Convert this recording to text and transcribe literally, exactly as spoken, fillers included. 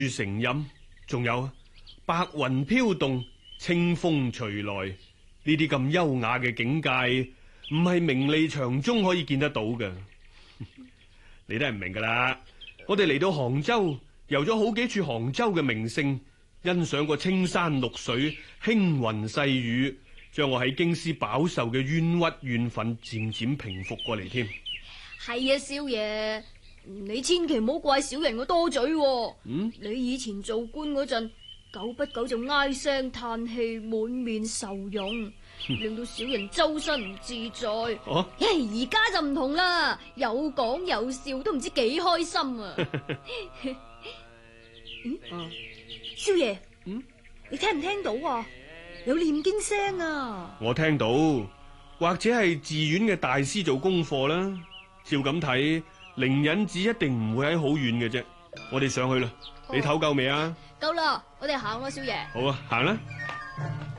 成蔭，仲有白雲飄動，清風隨來，呢啲咁優雅嘅境界，唔係名利場中可以見得到嘅。你都係唔明噶啦。我哋嚟到杭州，遊咗好幾處杭州嘅名勝，欣賞過青山綠水、輕雲細雨，將我喺京師飽受嘅冤屈怨憤漸漸平復過嚟添。 係啊，少爺，你千祈唔好怪小人我多嘴喎。 嗯， 你以前做官嗰陣，久不久就唉聲嘆氣，滿面愁容，令到小人周身唔自在。 哦， 唉，而家就唔同啦，有講有笑，都唔知幾開心啊！嗯， 啊， 少爺， 嗯， 你聽唔聽到啊？有念經聲啊！ 我聽到，或者係寺院嘅大師做功課啦。照咁睇，靈隱寺一定唔會喺好遠嘅啫。我哋上去啦，你唞夠未啊？ 夠啦，我哋行啦，少爺。 好啊，行啦。